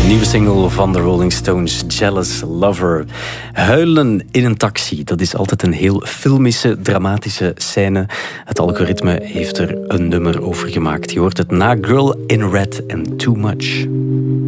Nieuwe single van de Rolling Stones, Jealous Lover. Huilen in een taxi, dat is altijd een heel filmische, dramatische scène. Het algoritme heeft er een nummer over gemaakt. Je hoort het na Girl in Red en Too Much.